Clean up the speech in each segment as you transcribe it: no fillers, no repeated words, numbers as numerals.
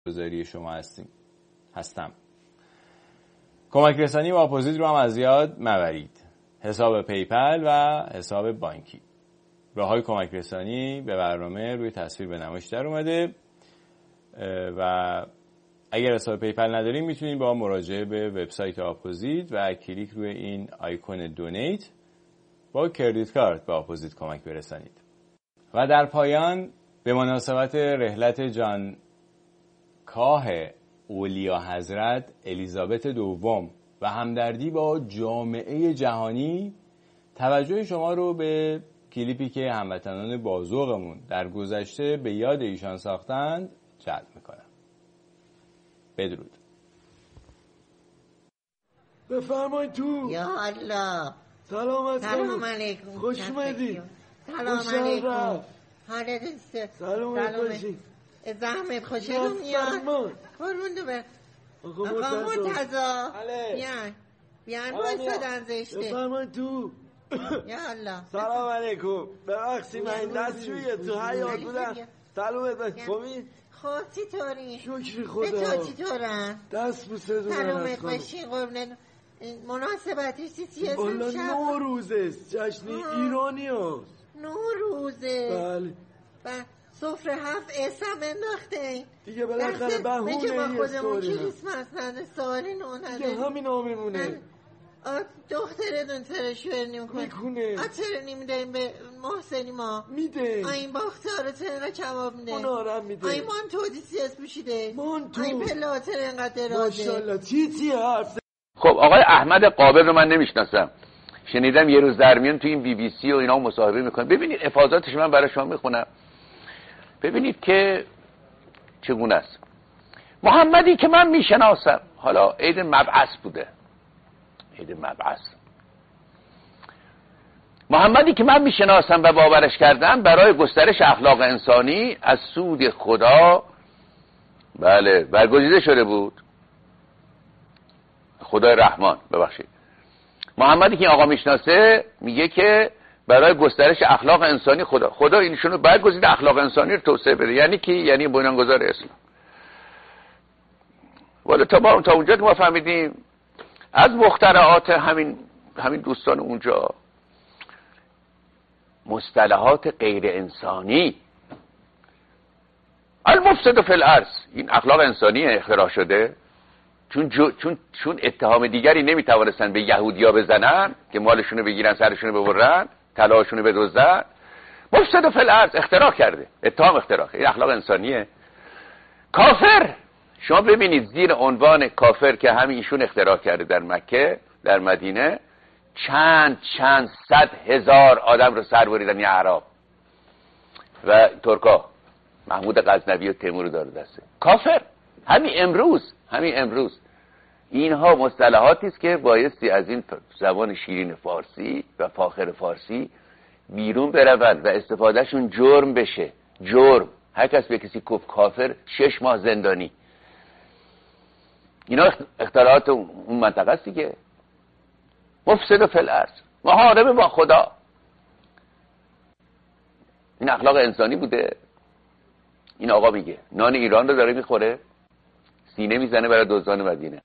گذاری شما هستم. کمک رسانی با آپوزیت رو هم از یاد مبرید. حساب پیپل و حساب بانکی. راههای کمک رسانی به برنامه روی تصویر به نمایش در اومده و اگر حساب پیپل ندارید میتونید با مراجعه به وبسایت آپوزیت و کلیک روی این آیکون دونیت با کردیت کارت به آپوزیت کمک برسانید. و در پایان به مناسبت رحلت جانکاه اولیا حضرت الیزابت دوم و همدردی با جامعه جهانی توجه شما رو به کلیپی که هموطنان بازوقمون در گذشته به یاد ایشان ساختند جلب میکنم. بدرود. بفرمایید تو. یا الله. سلام علیکم. خوش اومدید. سلام علیکم. حالت سلامت باشید. زحمت خوشم میاد. قربون دو به آقا مرتضی. بیان وایسادن زشته. بفرمایید تو. یا الله. سلام علیکم. ببخشید من دستشویه تو حیاط بودم. سلامت باشید. خوبی؟ خب چطوری؟ شکر خدا. به تو چطورن؟ دست بوسه سلامت باشی قربونت. مناسبتش چیه؟ والا نوروزه، جشن ایرانی هست. نوروزه. بله. و سفره 7 اسم انداخته دیگه بالاخره بهونه یه خودمون کریسمس نده سالی نو نده دیگه همین آمیمونه. دخترتون چرا شورنیم میکنه چرا نمیدهیم به محسنی ما میده این باختاره چرا کباب میده اونارم میده این مانتو دیسیس پوشیده مانتو این پلاتر اینقدر راده ماشالله چی حرف. خب آقای احمد قابل رو من نمیشناسم، شنیدم یه روز در میون تو این بی بی سی و اینا مصاحبه میکنه. ببینید افاضاتش من برای شما میخونم، ببینید که چگونه است. محمدی که من میشناسم، حالا عید مبعث بوده، عید مبعث. محمدی که من میشناسم و باورش کردم برای گسترش اخلاق انسانی از سود خدا بله برگزیده شده بود. خدای رحمان ببخشید. محمدی که این آقا میشناسه میگه که برای گسترش اخلاق انسانی خدا اینشونو برگزیده اخلاق انسانی رو توسعه بده. یعنی کی؟ یعنی بنیانگذار اسلام. ولی تا اونجا که ما فهمیدیم از مخترعات همین دوستان اونجا مصطلحات غیر انسانی، المفسد فی الارض، این اخلاق انسانی اختراع شده چون اتهام دیگری نمیتوانستن به یهودیا بزنن که مالشونو بگیرن سرشونو ببرن طلاهاشونو بدزدن. مفسد فی الارض اختراع کرده، اتهام اختراع کرده، این اخلاق انسانیه. کافر، شما ببینید زیر عنوان کافر که همین ایشون اختراع کرده در مکه در مدینه چند صد هزار آدم رو سر بریدن یه اعراب و ترکا محمود غزنوی و تیمور داره دسته. کافر همین امروز اینها مصطلحاتی است که بایستی از این زبان شیرین فارسی و فاخر فارسی بیرون برود و استفادهشون جرم بشه. جرم، هر کس به کسی گفت کافر 6 ماه زندانی. اینا اختراعات اون منطقه است دیگه. مفسد فی الارض، محارب با خدا. این اخلاق انسانی بوده. این آقا میگه نان ایران رو داره میخوره، سینه میزنه برای دزدان مدینه.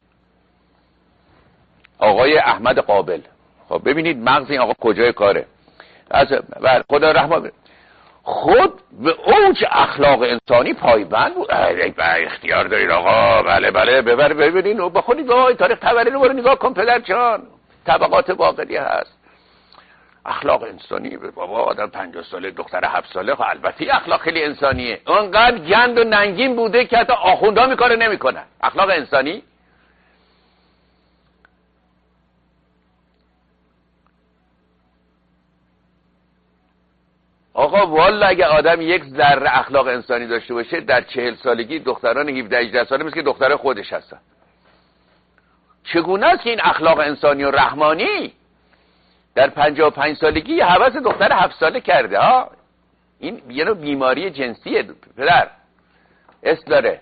آقای احمد قابل. خب ببینید مغز این آقا کجای کاره. از خدا رحمت خود به اوج اخلاق انسانی پایبند بود. اختیار دارید آقا، بله ببر ببینید و بخونید نگاه تاریخ تبری رو برو نگاه کن پدر جان، طبقات باقری هست. اخلاق انسانی بابا آدم 50 ساله دختر 7 ساله، خب البته اخلاق خیلی انسانیه. اونقدر گند و ننگین بوده که حتی آخوندا میکاره نمیکنن. اخلاق انسانی آقا والا اگه آدم یک ذره اخلاق انسانی داشته باشه در 40 سالگی دختران 17-18 ساله مثل که دختر خودش هستن. چگونه است که این اخلاق انسانی و رحمانی در 55 سالگی هوس دختر 7 ساله کرده ها؟ این یه نوع بیماری جنسیه پدر، اصل داره.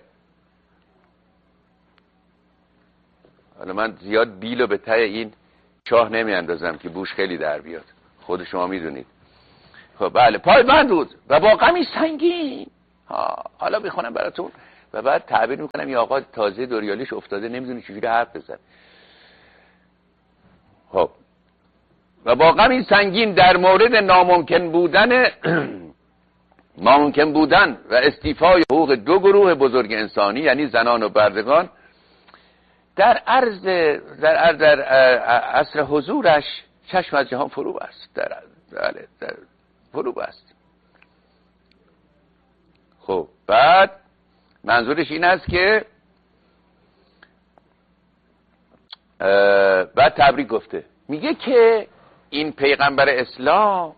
حالا من زیاد بیلو به ته این چاه نمی اندازم که بوش خیلی در بیاد، خود شما میدونید. خب بله پایبند بود و با غمی سنگین. حالا میخونم براتون و بعد تعبیر میکنم این آقا تازه دوریالیش افتاده نمیدونه چجوری حرف بزنه. خب و با غمی سنگین در مورد ناممکن بودن و استیفای حقوق دو گروه بزرگ انسانی یعنی زنان و بردگان در عصر حضورش چشم از جهان فرو بست. در فرو بست. خب بعد منظورش این است که بعد تبریک گفته، میگه که این پیغمبر اسلام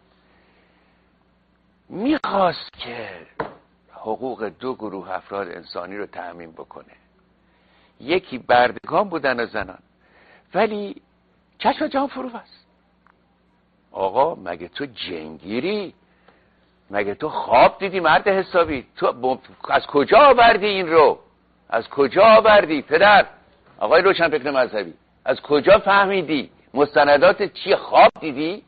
میخواست که حقوق دو گروه افراد انسانی رو تأمین بکنه. یکی بردگان بودن و زنان، ولی چشم جهان فرو بست. آقا مگه تو جنگیری؟ مگه تو خواب دیدی مرد حسابی؟ تو از کجا آوردی این رو؟ از کجا آوردی پدر؟ آقای روشنفکر مذهبی از کجا فهمیدی؟ مستندات چی؟ خواب دیدی؟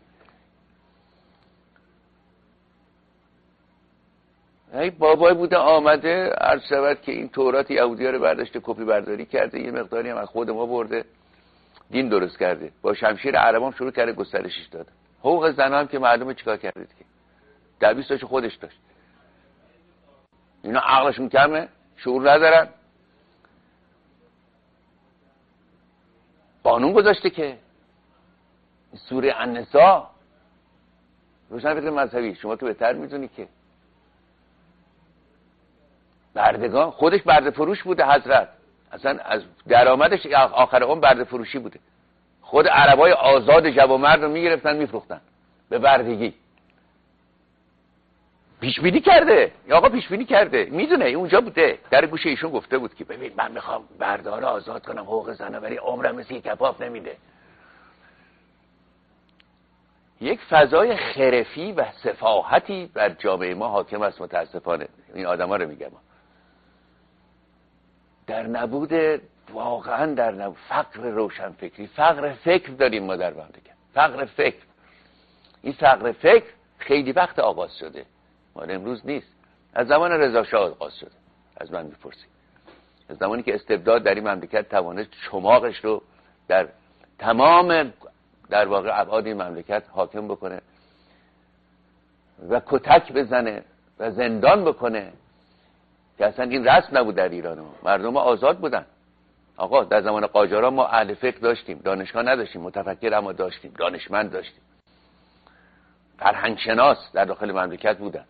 ای بابای بوده آمده عرض شود که این تورات یهودی‌ها رو برداشته کپی برداری کرده، یه مقداری هم از خود ما برده دین درست کرده، با شمشیر عربام شروع کرده گسترشش داده. حقوق زنان که معلومه چیکار کرده دیگه، دبیستاشو خودش داشت. اینا عقلشون کمه، شعور ندارن. قانون گذاشته که سوره النساء، روشنفکر مذهبی شما تو بهتر میدونی که بردگان خودش برده فروش بوده حضرت، اصلا از درآمدش آخر اون برده فروشی بوده. خود عربای آزاد جوامرد رو میگرفتن میفروختن به بردگی. پیش بینی کرده آقا، پیش بینی کرده، میدونه اونجا بوده، در گوش ایشون گفته بود که ببین من میخوام بردار آزاد کنم حقوق زنه، ولی عمرم مثل کباب نمیده. یک فضای خرفی و سفاهتی بر جامعه ما حاکم است متاسفانه. این آدما رو میگم در نبود، واقعا در نبود فقر روشنفکری، فقر فکر داریم ما در مملکت، فقر فکر. این فقر فکر خیلی وقت آغاز شده، مال امروز نیست، از زمان رضا شاه آغاز شده. از من میپرسید از زمانی که استبداد در این مملکت توانست چماقش رو در تمام در واقع ابعاد این مملکت حاکم بکنه و کتک بزنه و زندان بکنه که اصلا این رسم نبود در ایران. مردم آزاد بودن. آقا در زمان قاجاران ما اهل فقه داشتیم، دانشگاه نداشتیم، متفکر اما داشتیم، دانشمند داشتیم، فرهنگ شناس در داخل مملکت بودن.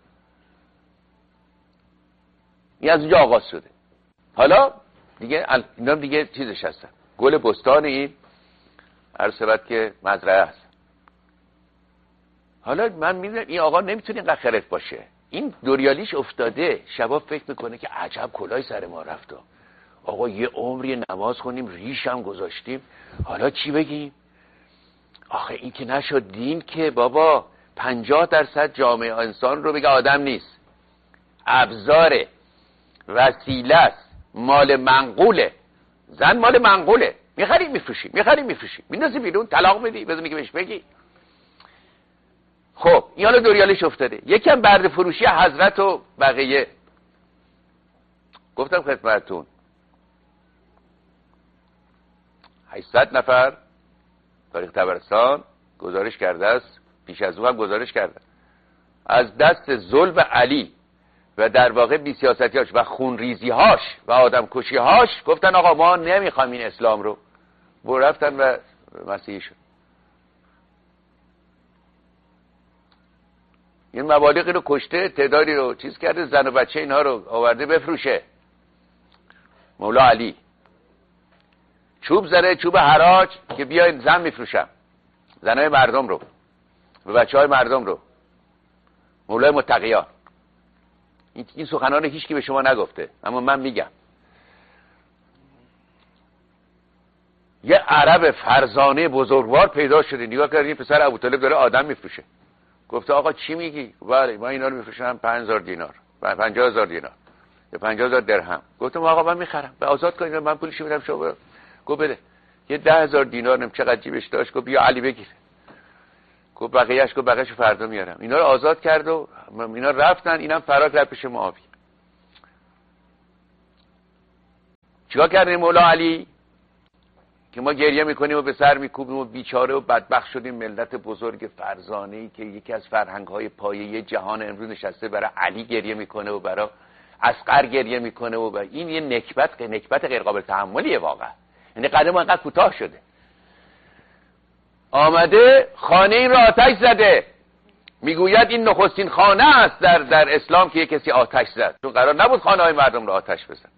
این از اونجا آغاز شده. حالا دیگه اینا دیگه چیزش هستن، گل بستان این عرصبت که مزرعه هست. حالا من میدونم این آقا نمیتونه اینقدر خرف باشه، این دوریالیش افتاده، شباب فکر میکنه که عجب کلای سر ما رفت. آقا یه عمری نماز خونیم، ریشم گذاشتیم، حالا چی بگیم؟ آخه این که نشد دین که بابا 50% جامعه انسان رو بگه آدم نیست، ابزار وسیله است، مال منقوله. زن مال منقوله، میخریم میفروشیم، میخریم میفروشیم، میندازی بیرون، طلاق بدی، بزنی که بهش بگی. خب این حالا دوریالش افتاده. یکم برده فروشی حضرت و بقیه. گفتم خدمتتون 800 نفر تاریخ طبرستان گزارش کرده است، پیش از او هم گزارش کرده، از دست ظلم علی و در واقع بی سیاستیاش و خونریزیهاش و آدم کشیهاش گفتن آقا ما نمیخوایم این اسلام رو، رفتن و مسیحی شد. این مبالغی رو کشته، تعدادی رو چیز کرده، زن و بچه اینها رو آورده بفروشه. مولا علی چوب زره، چوب حراج که بیاین زن میفروشم، زنای مردم رو و بچه های مردم رو. مولای متقیان. این سخنان هیچ کی به شما نگفته، اما من میگم. یه عرب فرزانه بزرگوار پیدا شده، نگاه کردین پسر ابوطالب داره آدم میفروشه. گفته آقا چی میگی؟ بله من اینا رو میفروشم 5000 دینار، 50000 دینار یا 50000 درهم. گفتم آقا من میخرم، به آزاد کنید، من پولش میدم شما برو. گفت بده. یه 10000 دینار نم چقدر جیبش داشت، گفت بیا علی بگیر. گفت بقیه‌شو فردا میارم. اینا رو آزاد کرد و اینا رفتن، اینم فرار کرد پیش معاویه. چیکار کرده مولا علی که ما گریه میکنیم و به سر میکوبیم و بیچاره و بدبخت شدیم؟ ملت بزرگ فرزانه‌ای که یکی از فرهنگ‌های پایه‌ای جهان امروز نشسته برای علی گریه میکنه و برای اصغر گریه میکنه و این یه نکبت غیر قابل تحملیه واقعا. یعنی قدم ما انقدر کوتاه شده. آمده خانه این را آتش زده. میگوید این نخستین خانه است در اسلام که یک کسی آتش زد، چون قرار نبود خانه های مردم را آتش بزن.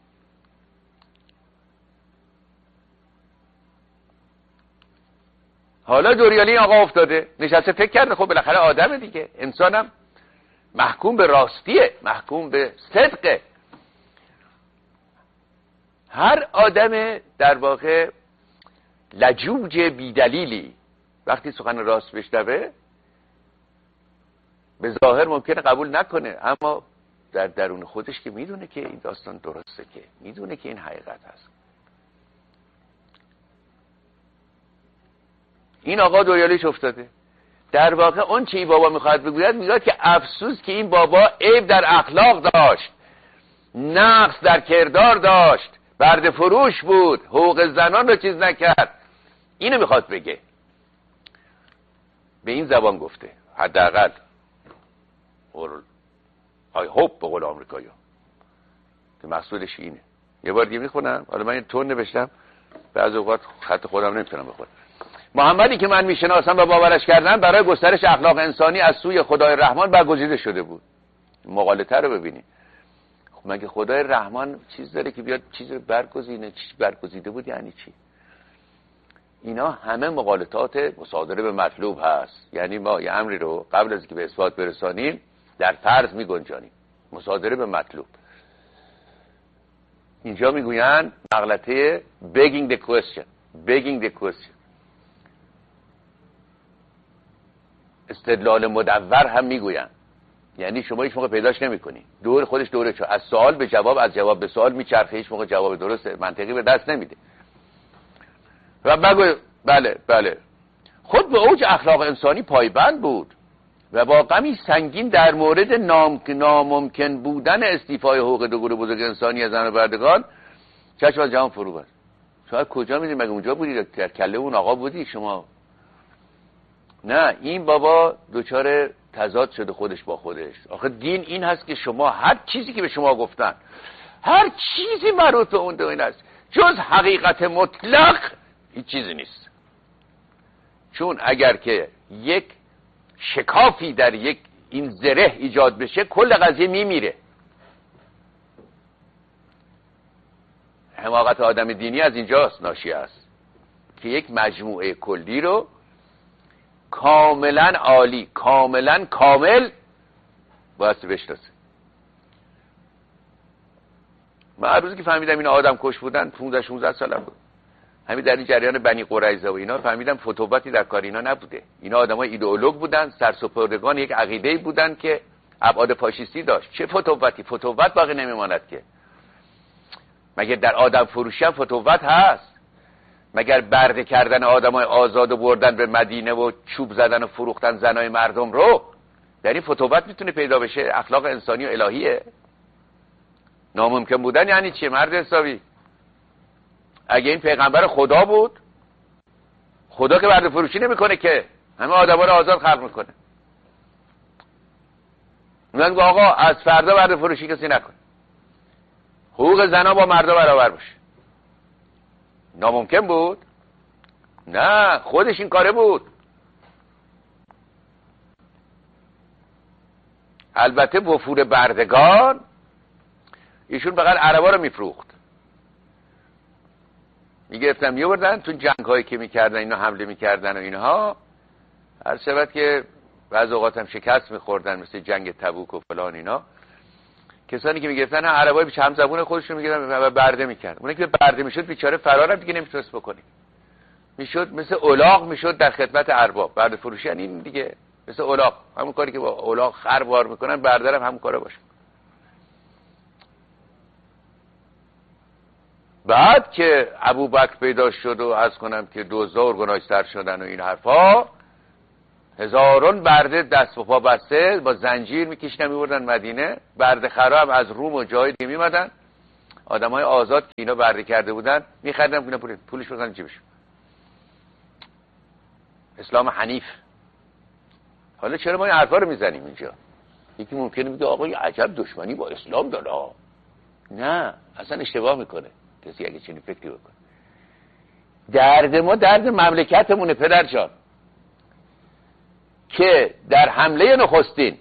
حالا دوریالی این آقا افتاده نشسته فکر کرده خب بالاخره آدم دیگه، انسانم محکوم به راستیه، محکوم به صدقه. هر آدم در واقع لجوج بیدلیلی وقتی سخن راست بشنوه به ظاهر ممکنه قبول نکنه، اما در درون خودش که میدونه که این داستان درسته، که میدونه که این حقیقت هست. این آقا دوریالیش افتاده. در واقع اون چی بابا میخواد بگوید، میگوید که افسوس که این بابا عیب در اخلاق داشت، نقص در کردار داشت، برده فروش بود، حقوق زنان رو چیز نکرد. اینو میخواد بگه، به این زبان گفته. حداقل I hope به قول آمریکایی‌ها که مقصودش اینه. یه بار دیگه میخونم، حالا من این تون نوشتم بعضی اوقات خط خودم نمیتونم بخونم. محمدی که من میشناسم و باورش کردم برای گسترش اخلاق انسانی از سوی خدای رحمان برگزیده شده بود. مقالطه رو ببینید. خب مگه خدای رحمان چیز داره که بیاد چیز رو برگزینه؟ چیز برگزیده بود یعنی چی؟ اینا همه مقالطات مصادره به مطلوب هست. یعنی ما یه امری رو قبل از اینکه به اثبات برسانیم در فرض میگنجانیم. مصادره به مطلوب. اینجا میگویند مغلطه begging the question. استدلال مدور هم میگویند، یعنی شما هیچ موقع پیداش نمیکنی، دور خودش دوره چه از سوال به جواب، از جواب به سوال میچرخه، هیچ موقع جواب درست منطقی به دست نمیده. و بگو بله خود به اوج اخلاق انسانی پایبند بود و با غمی سنگین در مورد ناممکن بودن استیفای حقوق دو گروه بزرگ انسانی از زن و بردگان چشم از جهان فرو بست. شما کجا میدید؟ مگه اونجا بودی؟ در کله اون آقا بودی شما؟ نه، این بابا دوچار تضاد شده خودش با خودش. آخه دین این هست که شما هر چیزی که به شما گفتن، هر چیزی مربوط به اون دین است جز حقیقت مطلق هیچ چیزی نیست. چون اگر که یک شکافی در یک این زره ایجاد بشه کل قضیه میمیره. حماقت آدم دینی از اینجاست ناشی است که یک مجموعه کلی رو کاملا عالی، کاملا کامل باید بشناسه. من هر روزی که فهمیدم این آدم کش بودن 15-16 سالم بود، همین در این جریان بنی قریظه و اینا فهمیدم فتوبتی در کار اینا نبوده. اینا آدمای ایدئولوگ بودن، سرسپردگان یک عقیده‌ای بودن که ابعاد فاشیستی داشت. چه فتوبتی؟ فتوبت باقی نمیماند که. مگر در آدم فروشی هم فتوبت هست؟ مگر برده کردن آدمای آزاد و بردن به مدینه و چوب زدن و فروختن زنای مردم رو، در این فتوبت میتونه پیدا بشه؟ اخلاق انسانی و الهیه. ناممکن بودن یعنی چیه مرد حسابی؟ اگه این پیغمبر خدا بود، خدا که برده فروشی نمیکنه که، همه آدما رو آزاد خلق میکنه. میگن آقا از فردا برده فروشی کسی نکنه، حقوق زنا با مردا برابر باشه. ناممکن بود؟ نه، خودش این کاره بود. البته وفور بردگان، ایشون فقط عربا رو میفروخت، میگرفتن میوردن تو جنگ هایی که میکردن اینا حمله میکردن و اینها. هر شبت که بعض اوقات هم شکست میخوردن مثل جنگ تبوک و فلان اینا، کسانی که میگرفتن عربای بیچاره هم زبون خودشون میگرفتن و برده میکردن. اونایی که برده میشد بیچاره فرار هم دیگه نمیتونست بکنه، میشد مثل الاغ میشد در خدمت ارباب. برده فروشی یعنی این دیگه، مثل الاغ، همون کاری که با الاغ خر بار میکنن برده هم همون کارا باشه. بعد که ابوبکر پیدا شد و عرض کنم که 2000 گناهکار شدن و این حرفا، هزاران برده دست و پا بسته با زنجیر میکشیدن میبردن مدینه. برده خراب از روم و جای دیگه میمدن آدمای آزاد که اینا برده کرده بودن می‌خریدن اینا پولش بزنن جیبشون. اسلام حنیف. حالا چرا ما این حرفا رو میزنیم اینجا؟ یکی ممکنه بگه آقا یه عجب دشمنی با اسلام داره. نه، اصلا اشتباه میکنه کسی اگه چنین فکری بکنه. درد ما درد مملکتمونه پدر جان، که در حمله نخستین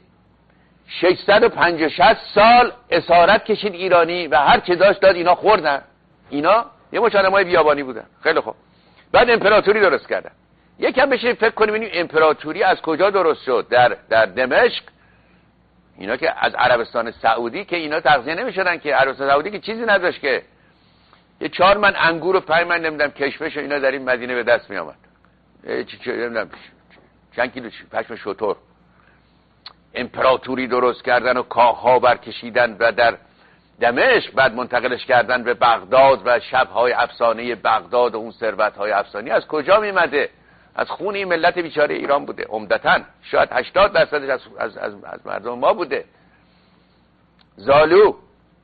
650 سال اسارت کشید ایرانی و هر چه داشت داد اینا خوردن. اینا یه مش آدمای بیابانی بودن. خیلی خوب. بعد امپراتوری درست کردن. یکم بشه فکر کنیم ببینیم امپراتوری از کجا درست شد. در دمشق. اینا که از عربستان سعودی که اینا تغذیه نمی‌شدن که، عربستان سعودی که چیزی نداشت که، یه 4 من انگور و 5 من نمیدونم کشمش و اینا در این مدینه به دست می آمد. نمیدونم چند کیلو پشم شتر. امپراتوری درست کردن و کاخها برکشیدن و در دمشق بعد منتقلش کردن به بغداد و شب‌های افسانه بغداد و اون ثروت‌های افسانه‌ای از کجا میمده؟ از خون این ملت بیچاره ایران بوده. عمدتاً شاید 80% از مردم ما بوده. زالو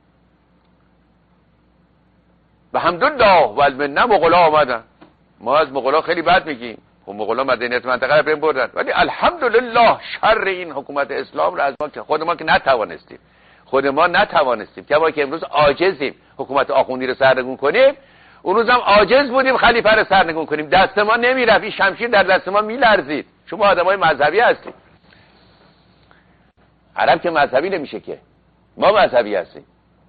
و حمدالله و المنه مغلا آمدن. ما از مغلا خیلی بد میگیم. خب مغلا مدنیت منطقه رو بردن، ولی الحمدلله شر این حکومت اسلام رو از ما که خود ما که نتوانستیم که ما که امروز عاجزیم حکومت آخوندی رو سرنگون کنیم، اون روز هم عاجز بودیم خلیفه رو سرنگون کنیم. دست ما نمیرفت، این شمشیر در دست ما میلرزید. شما آدمای مذهبی هستید. عرب که مذهبی نمیشه که، ما مذهبی هستیم.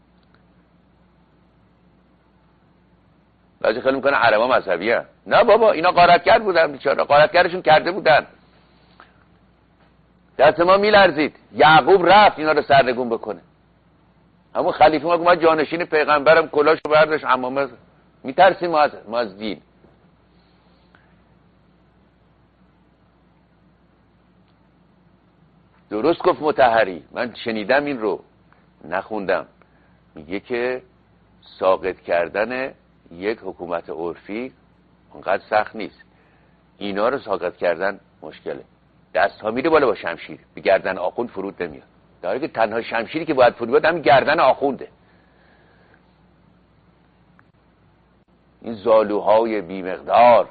بعضی خیلی میکنه عربا مذهبی هست. نه بابا، اینا غارتگر بودن بیچاره، غارتگرشون کرده بودن. دست ما میلرزید. یعقوب رفت اینا رو سرنگون بکنه. همون خلیفه ما جانشین پیغمبرم کلاشو برداشت عمامه. میترسیم ما از دین. درست گفت مطهری، من شنیدم این رو نخوندم. میگه که ساقط کردن یک حکومت عرفی اونقدر سخت نیست، اینا رو ساقط کردن مشکله. دست ها میره بالا با شمشیر، به گردن آخوند فرود نمیاد. در حالی که تنها شمشیری که باید فرود بیاد همین گردن آخونده. این زالوهای بی مقدار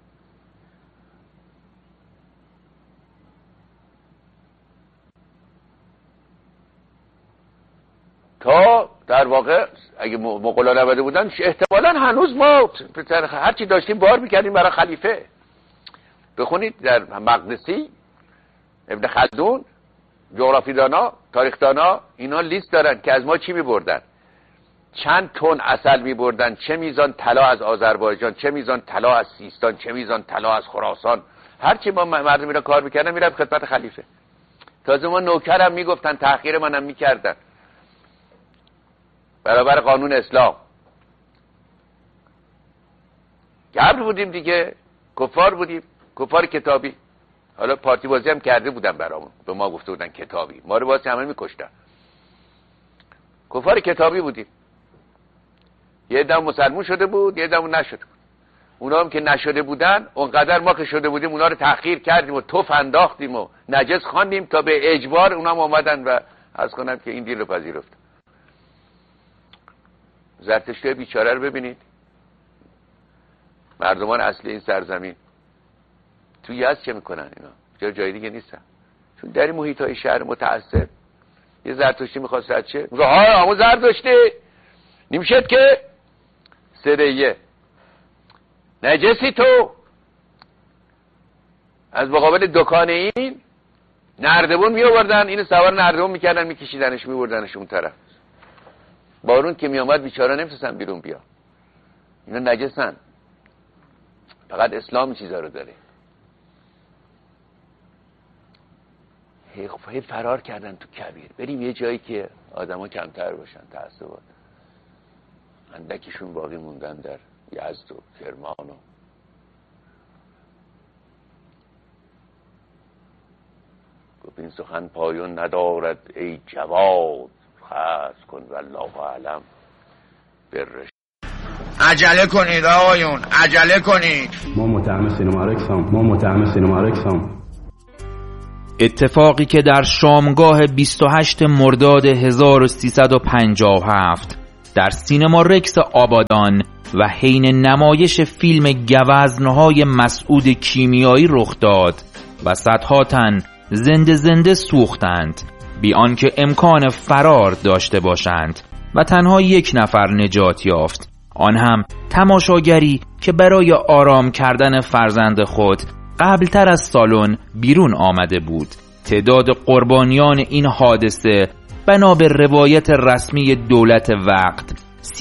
تا در واقع اگه مغولا نبوده بودن احتمالاً هنوز ما هر چی داشتیم بار میکردیم برای خلیفه. بخونید در مقدسی ابن خلدون، جغرافی دانا، تاریخ دانا، اینا لیست دارن که از ما چی میبردن، چند تن عسل میبردن، چه میزان طلا از آذربایجان، چه میزان طلا از سیستان، چه میزان طلا از خراسان. هر چی ما مردم اینا کار میکردن میرفت خدمت خلیفه. تازه ما نوکرم میگفتن، تأخیر منم میکردن برابر قانون اسلام. گبر بودیم دیگه، کفار بودیم، کفار کتابی. حالا پارتی بازی هم کرده بودن برامون، به ما گفته بودن کتابی، ما رو واسه همه میکشتن. کفار کتابی بودیم. یه عده مسلمون شده بود، یه عده نشده بود. اونا هم که نشده بودن اونقدر ما که شده بودیم اونا رو تحقیر کردیم و توف انداختیم و نجس خواندیم تا به اجبار اونا هم اومدن و عرض کنم که این دیل رو پذیرفتن. زرتشتی بیچاره رو ببینید، مردمان اصلی این سرزمین توی یزد چه میکنن اینا؟ جای دیگه نیستن، چون در این محیطای شهر متعصب یه زرتشتی میخواست رد شه، میگه ها همون زرتشتی نمیشد که سریه نجسی تو. از مقابل دکان این نردبون میآوردن، اینو سوار نردبون میکردن، میکشیدنش میبردنش اون طرف. بارون که میامد بیچاره نمیتونستن بیرون بیا. اینا نجسن، فقط اسلام چیزا رو داره. هی فرار کردن تو کبیر. بریم یه جایی که آدما کمتر باشن، تعصبات اندکیشون باقی موندن در یزد و کرمان و گفت این سخن پایان ندارد ای جواد، خاص کن والله اعلم برش. عجله کنید آقایون، عجله کنید. ما متهم سینما رکسام. اتفاقی که در شامگاه 28 مرداد 1357 در سینما رکس آبادان و حین نمایش فیلم گوزن‌های مسعود کیمیایی رخ داد و صدها تن زنده زنده سوختند بی آنکه امکان فرار داشته باشند و تنها یک نفر نجات یافت، آن هم تماشاگری که برای آرام کردن فرزند خود قبلتر از سالن بیرون آمده بود. تعداد قربانیان این حادثه بنا به روایت رسمی دولت وقت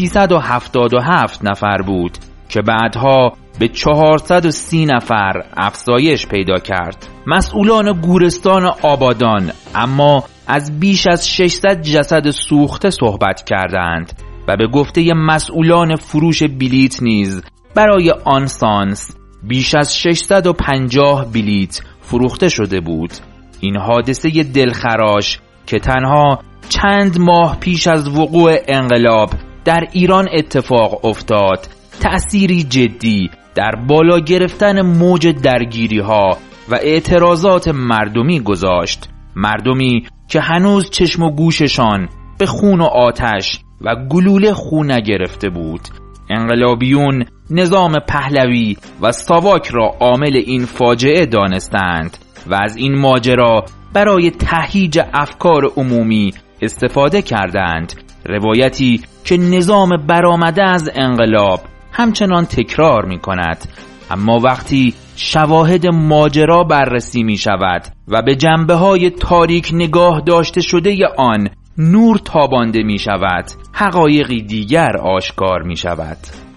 377 نفر بود که بعدها به 430 نفر افزایش پیدا کرد. مسئولان گورستان آبادان اما از بیش از 600 جسد سوخته صحبت کردند و به گفته مسئولان فروش بلیت نیز برای آن سانس بیش از 650 بلیت فروخته شده بود. این حادثه دلخراش که تنها چند ماه پیش از وقوع انقلاب در ایران اتفاق افتاد، تأثیری جدی در بالا گرفتن موج درگیری ها و اعتراضات مردمی گذاشت. مردمی که هنوز چشم و گوششان به خون و آتش و گلوله خو نگرفته بود. انقلابیون نظام پهلوی و ساواک را عامل این فاجعه دانستند و از این ماجرا برای تهییج افکار عمومی استفاده کردند. روایتی که نظام برآمده از انقلاب همچنان تکرار می کند، اما وقتی شواهد ماجرا بررسی می شود و به جنبه های تاریک نگاه داشته شده آن نور تابانده می شود، حقایقی دیگر آشکار می شود.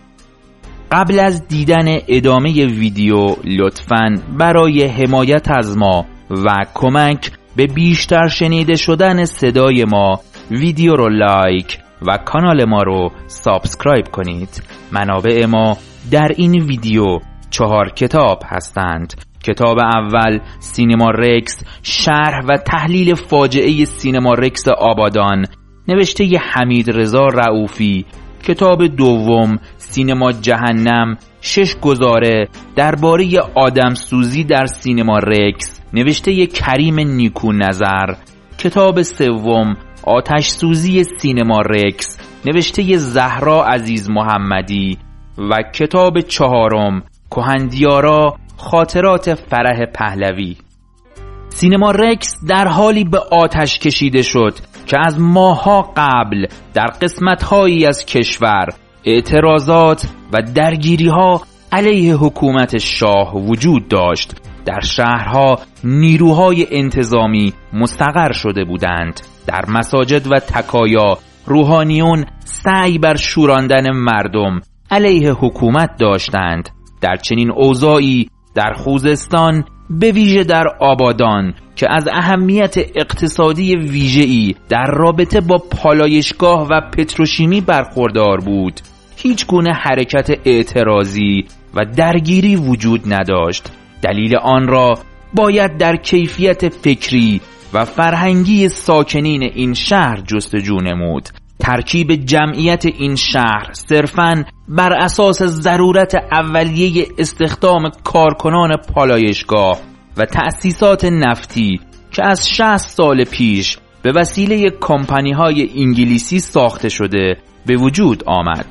قبل از دیدن ادامه ویدیو لطفاً برای حمایت از ما و کمک به بیشتر شنیده شدن صدای ما ویدیو رو لایک و کانال ما رو سابسکرایب کنید. منابع ما در این ویدیو 4 کتاب هستند. کتاب اول سینما رکس، شرح و تحلیل فاجعه سینما رکس آبادان، نوشته حمید رضا رؤوفی. کتاب دوم سینما جهنم، 6 گزاره درباره آدمسوزی در سینما رکس، نوشته کریم نیکو نظر. کتاب سوم آتش سوزی سینما رکس، نوشته زهرا عزیز محمدی. و کتاب چهارم کهندیارا، خاطرات فرح پهلوی. سینما رکس در حالی به آتش کشیده شد که از ماه‌ها قبل در قسمت‌هایی از کشور اعتراضات و درگیری‌ها علیه حکومت شاه وجود داشت. در شهرها نیروهای انتظامی مستقر شده بودند. در مساجد و تکایا روحانیون سعی بر شوراندن مردم علیه حکومت داشتند. در چنین اوضاعی در خوزستان، به ویژه در آبادان که از اهمیت اقتصادی ویژه‌ای در رابطه با پالایشگاه و پتروشیمی برخوردار بود، هیچ گونه حرکت اعتراضی و درگیری وجود نداشت. دلیل آن را باید در کیفیت فکری و فرهنگی ساکنین این شهر جستجو نمود. ترکیب جمعیت این شهر صرفاً بر اساس ضرورت اولیه استخدام کارکنان پالایشگاه و تأسیسات نفتی که از 60 سال پیش به وسیله کمپانی‌های انگلیسی ساخته شده به وجود آمد.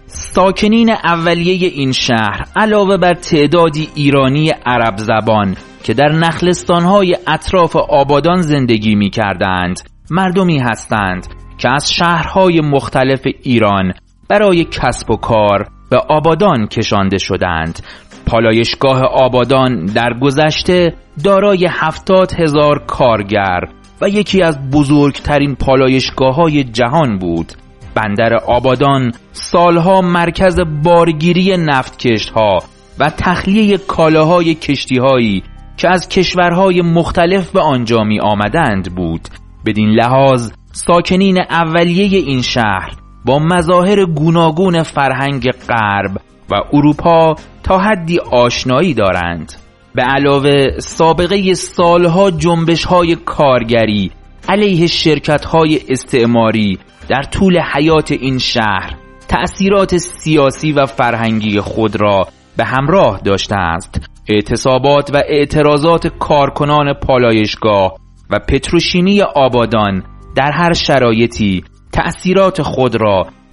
ساکنین اولیه این شهر علاوه بر تعدادی ایرانی عرب زبان که در نخلستان‌های اطراف آبادان زندگی می‌کردند، مردمی هستند که از شهرهای مختلف ایران برای کسب و کار به آبادان کشانده شدند. پالایشگاه آبادان در گذشته دارای 70,000 کارگر و یکی از بزرگترین پالایشگاه‌های جهان بود. بندر آبادان سالها مرکز بارگیری نفتکشت‌ها و تخلیه کالاهای کشتی‌هایی که از کشورهای مختلف به آنجا می آمدند بود. بدین لحاظ ساکنین اولیه این شهر با مظاهر گوناگون فرهنگ غرب و اروپا تا حدی آشنایی دارند. به علاوه سابقه سالها جنبش‌های کارگری علیه شرکت‌های استعماری در طول حیات این شهر تأثیرات سیاسی و فرهنگی خود را به همراه داشته است. اعتصابات و اعتراضات کارکنان پالایشگاه و پتروشیمی آبادان در هر شرایطی تأثیرات خود را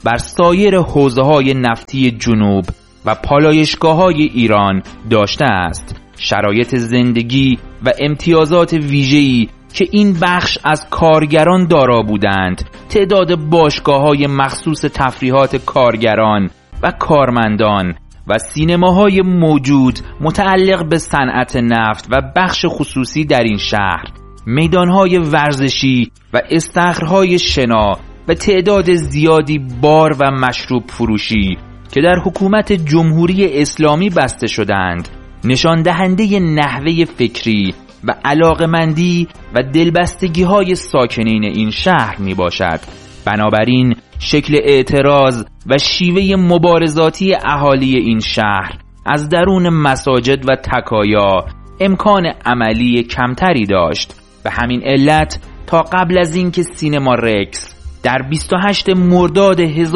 بر سایر حوزه‌های نفتی جنوب و پالایشگاه‌های ایران داشته است. شرایط زندگی و امتیازات ویژه‌ای که این بخش از کارگران دارا بودند، تعداد باشگاه‌های مخصوص تفریحات کارگران و کارمندان و سینماهای موجود متعلق به صنعت نفت و بخش خصوصی در این شهر، میدانهای ورزشی و استخرهای شنا و تعداد زیادی بار و مشروب فروشی که در حکومت جمهوری اسلامی بسته شدند، نشان دهنده نحوه فکری و علاقمندی و دلبستگی های ساکنین این شهر می باشد. بنابراین شکل اعتراض و شیوه مبارزاتی اهالی این شهر از درون مساجد و تکایا امکان عملی کمتری داشت. به همین علت تا قبل از اینکه سینما رکس در 28 مرداد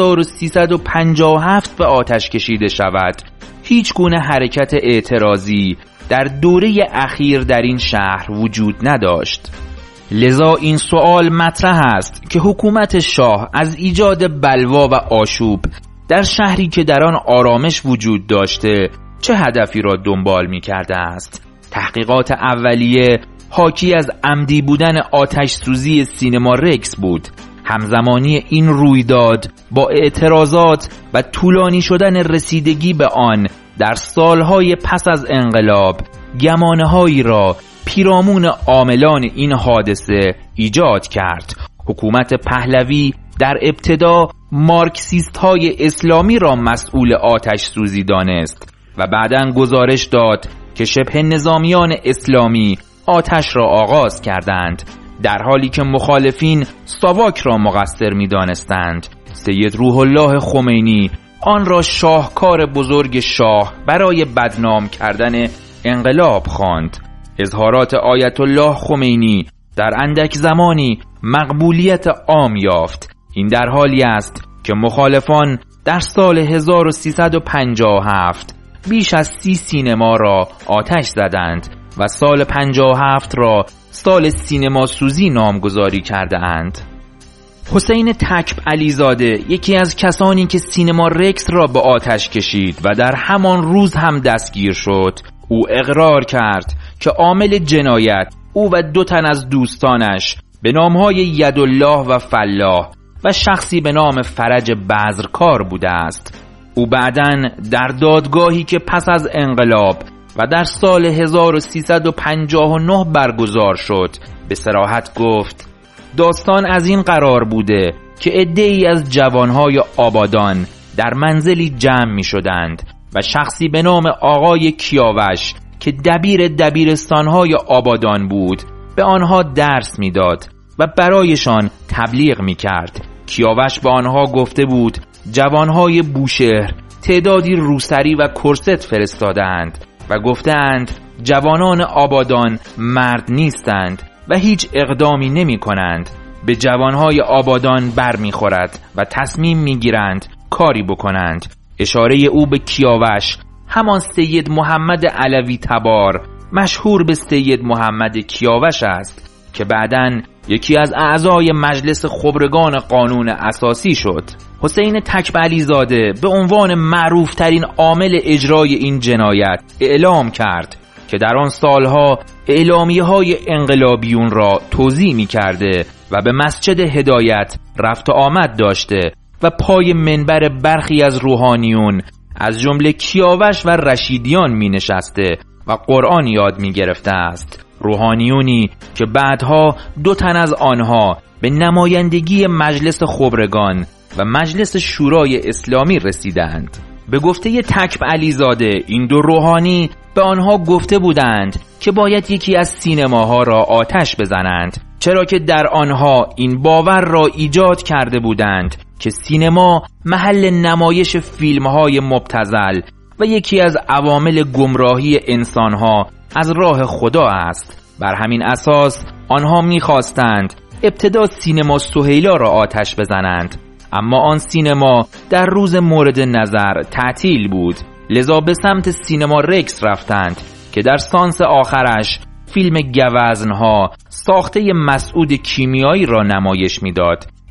1357 به آتش کشیده شود، هیچ گونه حرکت اعتراضی در دوره اخیر در این شهر وجود نداشت. لذا این سوال مطرح است که حکومت شاه از ایجاد بلوا و آشوب در شهری که در آن آرامش وجود داشته چه هدفی را دنبال می کرده است؟ تحقیقات اولیه حاکی از عمدی بودن آتش سوزی سینما رکس بود. همزمانی این رویداد با اعتراضات و طولانی شدن رسیدگی به آن در سالهای پس از انقلاب گمانه‌هایی را پیرامون عاملان این حادثه ایجاد کرد. حکومت پهلوی در ابتدا مارکسیست‌های اسلامی را مسئول آتش سوزی دانست و بعداً گزارش داد که شبه نظامیان اسلامی آتش را آغاز کردند، در حالی که مخالفین ساواک را مقصر می دانستند. سید روح الله خمینی آن را شاهکار بزرگ شاه برای بدنام کردن انقلاب خواند. اظهارات آیت الله خمینی در اندک زمانی مقبولیت عام یافت. این در حالی است که مخالفان در سال 1357 بیش از 30 سینما را آتش زدند و سال 57 را سال سینما سوزی نامگذاری کرده اند. حسین تکب علیزاده یکی از کسانی که سینما رکس را به آتش کشید و در همان روز هم دستگیر شد، او اقرار کرد که عامل جنایت او و 2 تن از دوستانش به نامهای یدالله و فلاح و شخصی به نام فرج بذرکار بوده است. او بعداً در دادگاهی که پس از انقلاب و در سال 1359 برگزار شد به صراحت گفت داستان از این قرار بوده که عده‌ای از جوانهای آبادان در منزلی جمع می شدند و شخصی به نام آقای کیاوش که دبیر دبیرستانهای آبادان بود به آنها درس می داد و برایشان تبلیغ می کرد. کیاوش به آنها گفته بود جوانهای بوشهر تعدادی روسری و کرست فرستادند و گفتند جوانان آبادان مرد نیستند و هیچ اقدامی نمی کنند. به جوانهای آبادان بر می خورد و تصمیم می گیرند کاری بکنند. اشاره او به کیاوش همان سید محمد علوی تبار مشهور به سید محمد کیاوش است که بعداً یکی از اعضای مجلس خبرگان قانون اساسی شد. حسین تکب علیزاده به عنوان معروفترین عامل اجرای این جنایت اعلام کرد که در آن سالها اعلامیه‌های انقلابیون را توزیع می‌کرده و به مسجد هدایت رفت و آمد داشته و پای منبر برخی از روحانیون از جمله کیاوش و رشیدیان می‌نشسته و قرآن یاد می‌گرفته است. روحانیونی که بعدها 2 تن از آنها به نمایندگی مجلس خبرگان و مجلس شورای اسلامی رسیدند. به گفته تکب علیزاده این 2 روحانی به آنها گفته بودند که باید یکی از سینماها را آتش بزنند، چرا که در آنها این باور را ایجاد کرده بودند که سینما محل نمایش فیلم‌های مبتذل و یکی از عوامل گمراهی انسانها از راه خدا است. بر همین اساس آنها می‌خواستند ابتدا سینما سهیلا را آتش بزنند، اما آن سینما در روز مورد نظر تعطیل بود. لذا به سمت سینما رکس رفتند که در سانس آخرش فیلم گوزنها ساخته مسعود کیمیایی را نمایش میداد.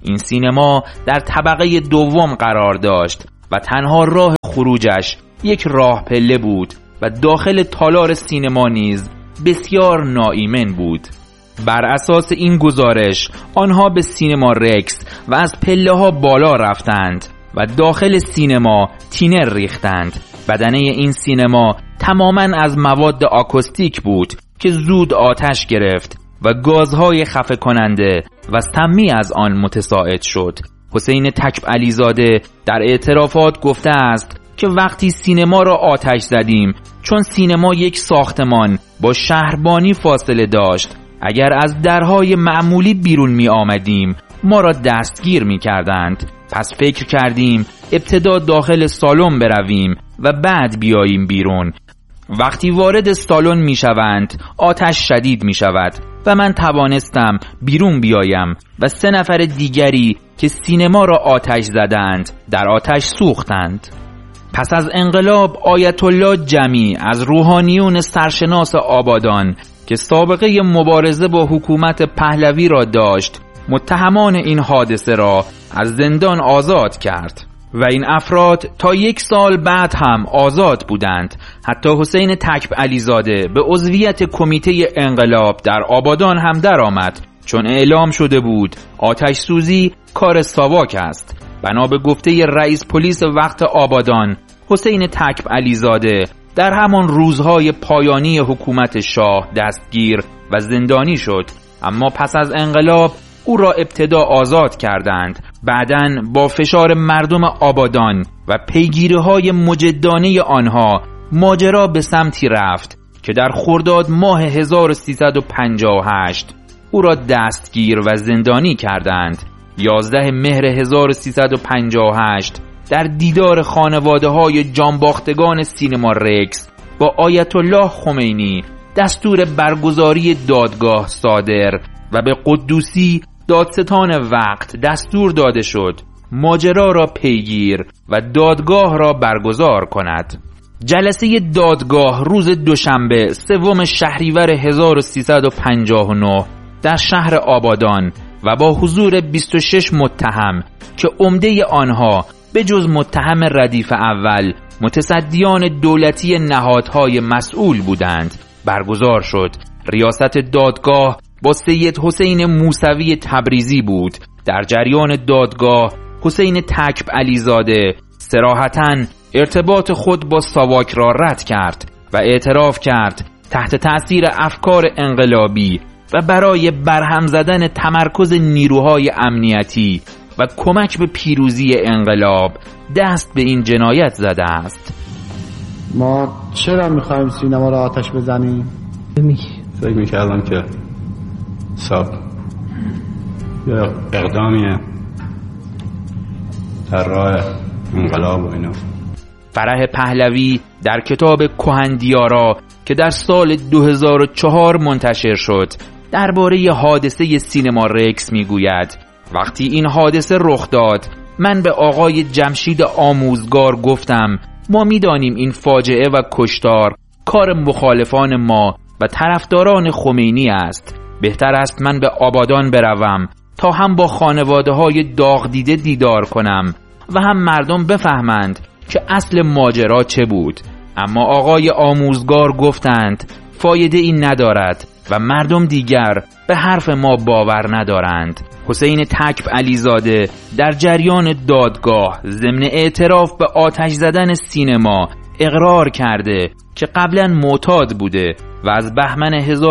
این سینما در طبقه دوم قرار داشت و تنها راه خروجش یک راه پله بود و داخل تالار سینما نیز بسیار ناایمن بود. بر اساس این گزارش آنها به سینما رکس و از پله ها بالا رفتند و داخل سینما تینر ریختند. بدنه این سینما تماماً از مواد آکوستیک بود که زود آتش گرفت و گازهای خفه کننده و سمی از آن متساعد شد. حسین تکب علیزاده در اعترافات گفته است که وقتی سینما را آتش زدیم، چون سینما یک ساختمان با شهربانی فاصله داشت، اگر از درهای معمولی بیرون می آمدیم ما را دستگیر می کردند. پس فکر کردیم ابتدا داخل سالن برویم و بعد بیاییم بیرون. وقتی وارد سالن می شوند آتش شدید می شود و من توانستم بیرون بیایم و 3 نفر دیگری که سینما را آتش زدند در آتش سوختند. پس از انقلاب آیت الله جمی از روحانیون سرشناس آبادان که سابقه مبارزه با حکومت پهلوی را داشت، متهمان این حادثه را از زندان آزاد کرد و این افراد تا 1 سال بعد هم آزاد بودند. حتی حسین تکب علیزاده به عضویت کمیته انقلاب در آبادان هم درآمد، چون اعلام شده بود آتش سوزی کار ساواک است. بنا به گفته رئیس پلیس وقت آبادان، حسین تکب علیزاده در همان روزهای پایانی حکومت شاه دستگیر و زندانی شد، اما پس از انقلاب او را ابتدا آزاد کردند. بعداً با فشار مردم آبادان و پیگیری‌های مجدانه آنها ماجرا به سمتی رفت که در خرداد ماه 1358 او را دستگیر و زندانی کردند. 11 مهر 1358 در دیدار خانواده‌های جانباختگان سینما رکس با آیت الله خمینی دستور برگزاری دادگاه صادر و به قدوسی دادستان وقت دستور داده شد ماجرا را پیگیر و دادگاه را برگزار کند. جلسه دادگاه روز دوشنبه 3 شهریور 1359 در شهر آبادان و با حضور 26 متهم که عمده آنها به جز متهم ردیف اول متصدیان دولتی نهادهای مسئول بودند برگزار شد. ریاست دادگاه با سید حسین موسوی تبریزی بود. در جریان دادگاه حسین تکب علیزاده صراحتاً ارتباط خود با ساواک را رد کرد و اعتراف کرد تحت تأثیر افکار انقلابی و برای برهم زدن تمرکز نیروهای امنیتی و کمک به پیروزی انقلاب دست به این جنایت زده است. ما چرا میخوایم سینما را آتش بزنیم؟ فکر میکردم که یا اقدامیه در راه انقلاب و اینا. فرح پهلوی در کتاب کهندیارا که در سال 2004 منتشر شد درباره حادثه سینما رکس میگوید وقتی این حادثه رخ داد من به آقای جمشید آموزگار گفتم ما میدانیم این فاجعه و کشتار کار مخالفان ما و طرفداران خمینی است. بهتر است من به آبادان بروم تا هم با خانواده های داغ دیده دیدار کنم و هم مردم بفهمند که اصل ماجرا چه بود. اما آقای آموزگار گفتند فایده این ندارد و مردم دیگر به حرف ما باور ندارند. حسین تکب علیزاده در جریان دادگاه ضمن اعتراف به آتش زدن سینما اقرار کرده که قبلا معتاد بوده و از بهمن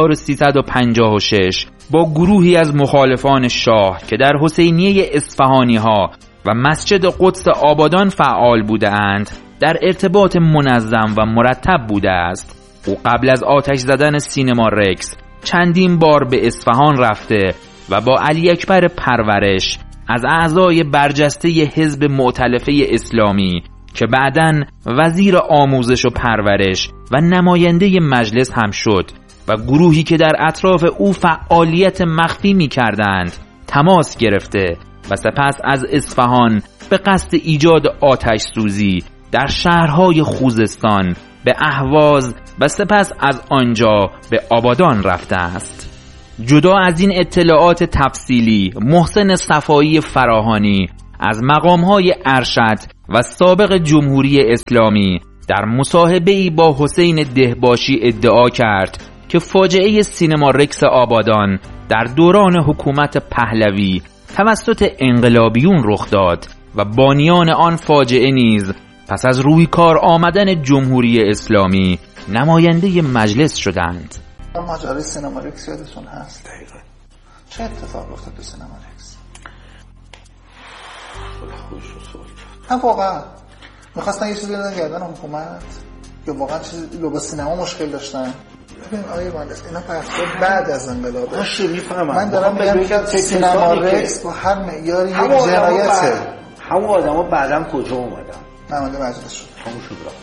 1356 با گروهی از مخالفان شاه که در حسینیه اصفهانی ها و مسجد قدس آبادان فعال بوده اند در ارتباط منظم و مرتب بوده است. او قبل از آتش زدن سینما رکس چندین بار به اصفهان رفته و با علی اکبر پرورش از اعضای برجسته حزب مؤتلفه اسلامی که بعداً وزیر آموزش و پرورش و نماینده مجلس هم شد و گروهی که در اطراف او فعالیت مخفی می کردند تماس گرفته و سپس از اصفهان به قصد ایجاد آتش سوزی در شهرهای خوزستان به اهواز و سپس از آنجا به آبادان رفته است. جدا از این اطلاعات تفصیلی، محسن صفایی فراهانی از مقامهای ارشد و سابق جمهوری اسلامی در مصاحبه‌ای با حسین دهباشی ادعا کرد که فاجعه سینما رکس آبادان در دوران حکومت پهلوی توسط انقلابیون رخ داد و بانیان آن فاجعه نیز پس از روی کار آمدن جمهوری اسلامی نماینده مجلس شدند. ماجرای سینما رکس یادتون هست؟ دقیقا چه اتفاق افتاد تو سینما رکس؟ نه واقعا میخواستن یه چیزی بدن گردن حکومت یا واقعا چیزی با سینما مشکل داشتن؟ ببین آقای مهندس اینا بحثا بعد از انقلاب. من دارم میگم که سینما رکس با هر معیاری یک جنایته. همون آدما بعداً کجا اومدن؟ نماینده مجلس شد. همون شد.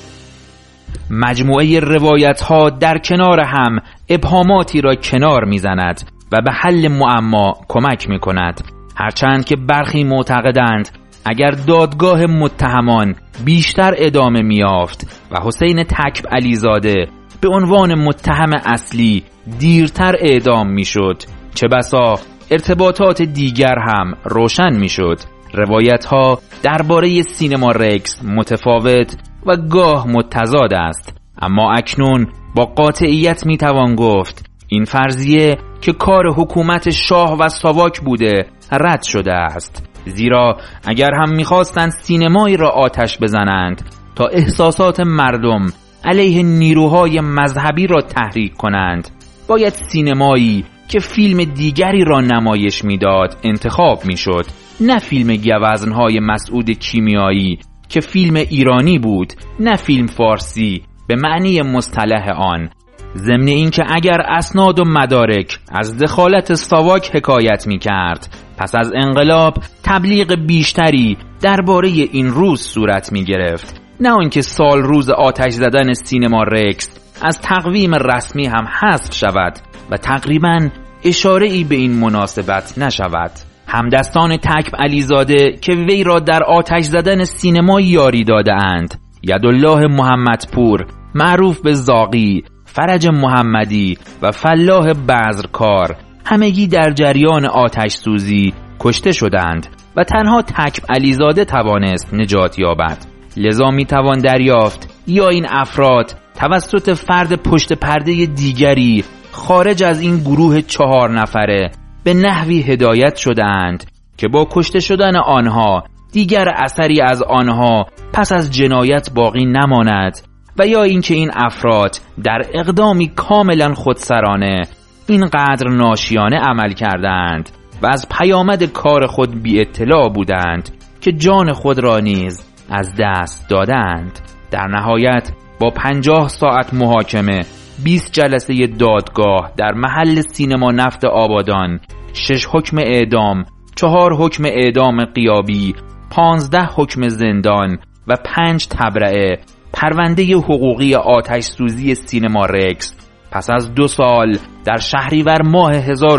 مجموعه روایت‌ها در کنار هم ابهاماتی را کنار می‌زند و به حل معما کمک می‌کند، هرچند که برخی معتقدند اگر دادگاه متهمان بیشتر ادامه می‌یافت و حسین تکب علیزاده به عنوان متهم اصلی دیرتر اعدام می‌شد، چه بسا ارتباطات دیگر هم روشن می‌شد. روایت‌ها درباره سینما رکس متفاوت و گاه متضاد است، اما اکنون با قاطعیت میتوان گفت این فرضیه که کار حکومت شاه و ساواک بوده رد شده است، زیرا اگر هم میخواستند سینمایی را آتش بزنند تا احساسات مردم علیه نیروهای مذهبی را تحریک کنند، باید سینمایی که فیلم دیگری را نمایش میداد انتخاب میشد، نه فیلم گوزنهای مسعود کیمیایی که فیلم ایرانی بود، نه فیلم فارسی به معنی مصطلح آن. ضمن اینکه اگر اسناد و مدارک از دخالت ساواک حکایت می کرد، پس از انقلاب تبلیغ بیشتری درباره این روز صورت می گرفت، نه آنکه سال روز آتش زدن سینما رکس از تقویم رسمی هم حذف شود و تقریباً اشاره‌ای به این مناسبت نشود. همدستان تکب علیزاده که وی را در آتش زدن سینما یاری داده اند، یدالله محمدپور معروف به زاغی، فرج محمدی و فلاح بذرکار، همگی در جریان آتش سوزی کشته شدند و تنها تکب علیزاده توانست نجات یابد. لذا می توان دریافت یا این افراد توسط فرد پشت پرده دیگری خارج از این گروه 4 نفره به نحوی هدایت شدند که با کشته شدن آنها دیگر اثری از آنها پس از جنایت باقی نماند، و یا اینکه این افراد در اقدامی کاملا خودسرانه اینقدر ناشیانه عمل کردند و از پیامد کار خود بی اطلاع بودند که جان خود را نیز از دست دادند. در نهایت با 50 ساعت محاکمه، 20 جلسه دادگاه در محل سینما نفت آبادان، 6 حکم اعدام، 4 حکم اعدام غیابی، 15 حکم زندان و 5 تبرئه، پرونده حقوقی آتش سوزی سینما رکس پس از 2 سال در شهریور ماه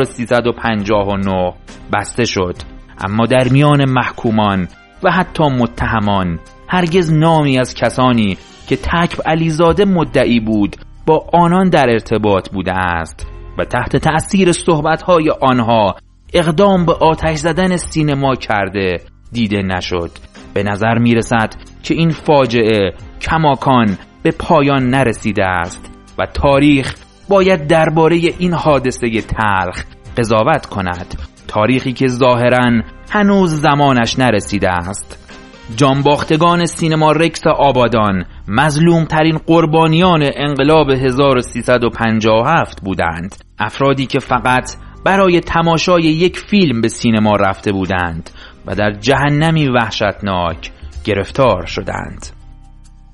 1359 بسته شد. اما در میان محکومان و حتی متهمان هرگز نامی از کسانی که تکب علیزاده مدعی بود با آنان در ارتباط بوده است و تحت تأثیر صحبت‌های آنها اقدام به آتش زدن سینما کرده دیده نشد. به نظر می‌رسد که این فاجعه کماکان به پایان نرسیده است و تاریخ باید درباره این حادثه تلخ قضاوت کند، تاریخی که ظاهراً هنوز زمانش نرسیده است. جانباختگان سینما رکس آبادان مظلوم ترین قربانیان انقلاب 1357 بودند، افرادی که فقط برای تماشای یک فیلم به سینما رفته بودند و در جهنمی وحشتناک گرفتار شدند.